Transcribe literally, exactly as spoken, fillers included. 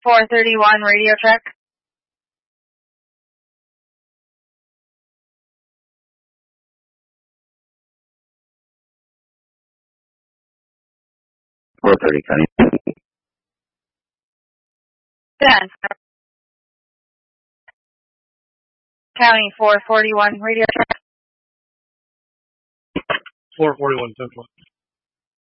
four thirty-one radio check. four thirty, County. ten. County four forty-one radio check. four forty-one, ten.